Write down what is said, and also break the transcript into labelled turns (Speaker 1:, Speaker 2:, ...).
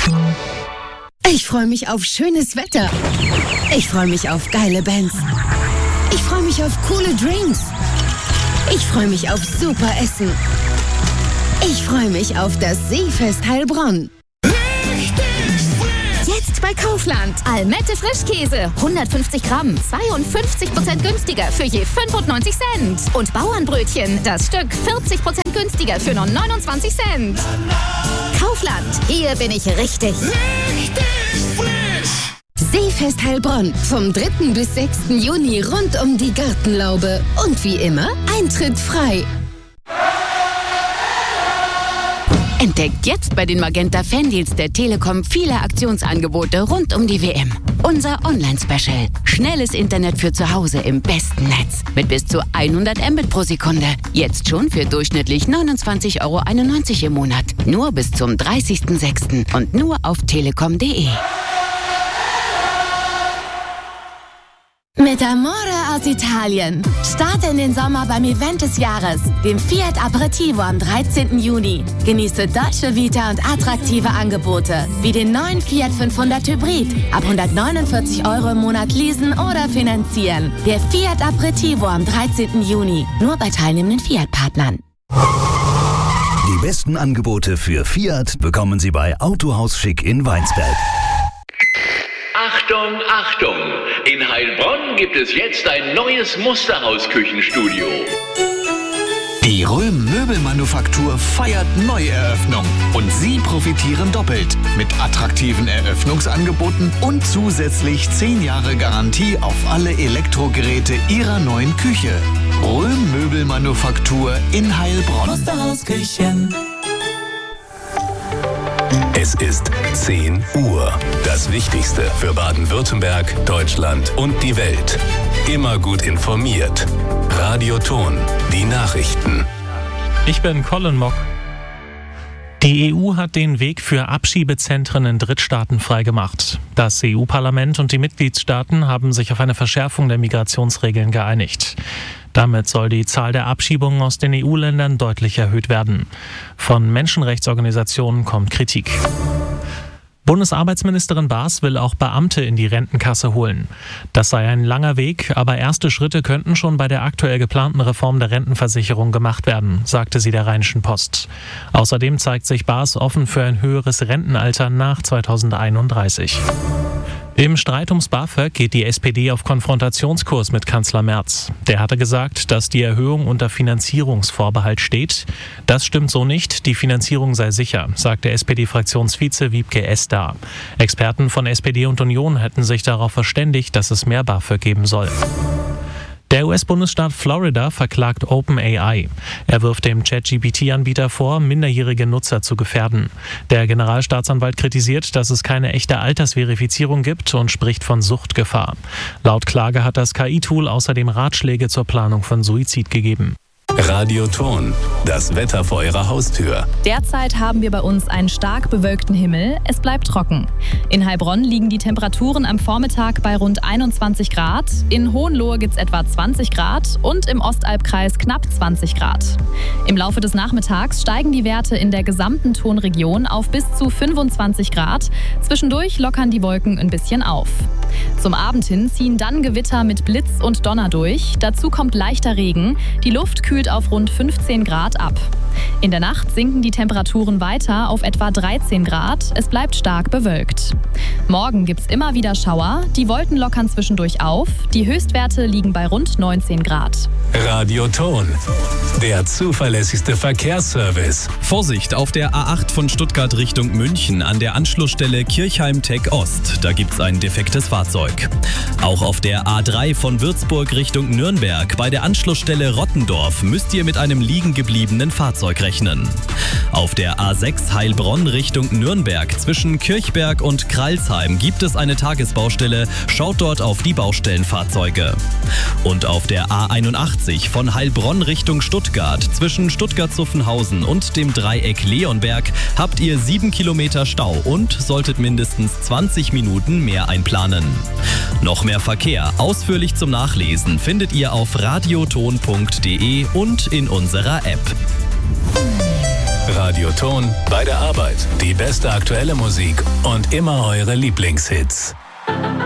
Speaker 1: Ich freue mich auf schönes Wetter. Ich freue mich auf geile Bands. Ich freue mich auf coole Drinks. Ich freue mich auf super Essen. Ich freue mich auf das Seefest Heilbronn. Jetzt bei Kaufland.
Speaker 2: Almette Frischkäse, 150 Gramm, 52% günstiger für je 95 Cent. Und Bauernbrötchen, das Stück 40% günstiger für nur 29 Cent. Kaufland, hier bin ich richtig.
Speaker 1: Seefest Heilbronn, vom 3. bis 6. Juni rund um die Gartenlaube. Und wie immer, Eintritt frei. Entdeckt jetzt bei den Magenta Fandeals der Telekom viele Aktionsangebote rund um die WM. Unser Online-Special. Schnelles Internet für zu Hause im besten Netz. Mit bis zu 100 Mbit pro Sekunde. Jetzt schon für durchschnittlich 29,91 € im Monat. Nur bis zum 30.06. und nur auf telekom.de.
Speaker 3: Mit Amore aus Italien. Starte in den Sommer beim Event des Jahres, dem Fiat Aperitivo am 13. Juni. Genieße Dolce Vita und attraktive Angebote, wie den neuen Fiat 500 Hybrid. Ab 149 € im Monat leasen oder finanzieren. Der Fiat Aperitivo am 13. Juni. Nur bei teilnehmenden Fiat-Partnern.
Speaker 4: Die besten Angebote für Fiat bekommen Sie bei Autohaus Schick in Weinsberg.
Speaker 5: Achtung, Achtung! In Heilbronn gibt es jetzt ein neues Musterhaus-Küchenstudio.
Speaker 6: Die Röhm Möbelmanufaktur feiert Neueröffnung und Sie profitieren doppelt mit attraktiven Eröffnungsangeboten und zusätzlich 10 Jahre Garantie auf alle Elektrogeräte Ihrer neuen Küche. Röhm Möbelmanufaktur in Heilbronn.
Speaker 7: Musterhausküchen.
Speaker 8: Es ist 10 Uhr. Das Wichtigste für Baden-Württemberg, Deutschland und die Welt. Immer gut informiert. Radio Ton, die Nachrichten.
Speaker 9: Ich bin Colin Mock. Die EU hat den Weg für Abschiebezentren in Drittstaaten freigemacht. Das EU-Parlament und die Mitgliedstaaten haben sich auf eine Verschärfung der Migrationsregeln geeinigt. Damit soll die Zahl der Abschiebungen aus den EU-Ländern deutlich erhöht werden. Von Menschenrechtsorganisationen kommt Kritik. Bundesarbeitsministerin Baas will auch Beamte in die Rentenkasse holen. Das sei ein langer Weg, aber erste Schritte könnten schon bei der aktuell geplanten Reform der Rentenversicherung gemacht werden, sagte sie der Rheinischen Post. Außerdem zeigt sich Baas offen für ein höheres Rentenalter nach 2031. Im Streit ums BAföG geht die SPD auf Konfrontationskurs mit Kanzler Merz. Der hatte gesagt, dass die Erhöhung unter Finanzierungsvorbehalt steht. Das stimmt so nicht, die Finanzierung sei sicher, sagte SPD-Fraktionsvize Wiebke Esda. Experten von SPD und Union hätten sich darauf verständigt, dass es mehr BAföG geben soll. Der US-Bundesstaat Florida verklagt OpenAI. Er wirft dem ChatGPT-Anbieter vor, minderjährige Nutzer zu gefährden. Der Generalstaatsanwalt kritisiert, dass es keine echte Altersverifizierung gibt und spricht von Suchtgefahr. Laut Klage hat das KI-Tool außerdem Ratschläge zur Planung von Suizid gegeben.
Speaker 8: Radio Ton, das Wetter vor Ihrer Haustür.
Speaker 10: Derzeit haben wir bei uns einen stark bewölkten Himmel. Es bleibt trocken. In Heilbronn liegen die Temperaturen am Vormittag bei rund 21 Grad. In Hohenlohe gibt es etwa 20 Grad und im Ostalbkreis knapp 20 Grad. Im Laufe des Nachmittags steigen die Werte in der gesamten Tonregion auf bis zu 25 Grad. Zwischendurch lockern die Wolken ein bisschen auf. Zum Abend hin ziehen dann Gewitter mit Blitz und Donner durch. Dazu kommt leichter Regen. Die Luft kühlt auf rund 15 Grad ab. In der Nacht sinken die Temperaturen weiter auf etwa 13 Grad. Es bleibt stark bewölkt. Morgen gibt's immer wieder Schauer. Die Wolken lockern zwischendurch auf. Die Höchstwerte liegen bei rund 19 Grad.
Speaker 8: Radio Ton, der zuverlässigste Verkehrsservice.
Speaker 11: Vorsicht auf der A8 von Stuttgart Richtung München an der Anschlussstelle Kirchheim-Tech Ost. Da gibt's ein defektes Fahrzeug. Auch auf der A3 von Würzburg Richtung Nürnberg bei der Anschlussstelle Rottendorf müsst ihr mit einem liegen gebliebenen Fahrzeug rechnen. Auf der A6 Heilbronn Richtung Nürnberg zwischen Kirchberg und Kralsheim gibt es eine Tagesbaustelle. Schaut dort auf die Baustellenfahrzeuge. Und auf der A81 von Heilbronn Richtung Stuttgart zwischen Stuttgart-Zuffenhausen und dem Dreieck Leonberg habt ihr 7 Kilometer Stau und solltet mindestens 20 Minuten mehr einplanen. Noch mehr Verkehr ausführlich zum Nachlesen findet ihr auf radioton.de und in unserer App.
Speaker 8: Radioton bei der Arbeit. Die beste aktuelle Musik und immer eure Lieblingshits.